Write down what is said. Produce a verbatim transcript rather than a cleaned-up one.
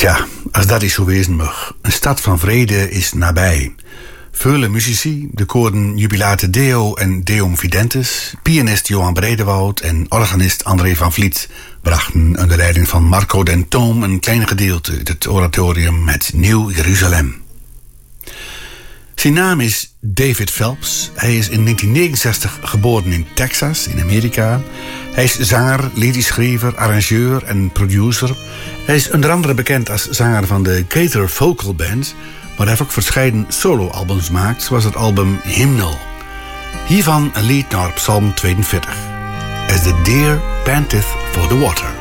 Tja, als dat is zo wezen mag. Een stad van vrede is nabij. Vele muzici, de koren Jubilate Deo en Deum Fidentis, pianist Johan Bredewoud en organist André van Vliet brachten onder leiding van Marco Dentoom een klein gedeelte uit het oratorium Het Nieuw Jeruzalem. Zijn naam is David Phelps. Hij is in negentien negenenzestig geboren in Texas, in Amerika. Hij is zanger, liedjeschrijver, arrangeur en producer. Hij is onder andere bekend als zanger van de Gaither Vocal Band, maar hij heeft ook verscheiden solo-albums gemaakt, zoals het album Hymnal. Hiervan een lied naar Psalm tweeënveertig. As the deer panteth for the water.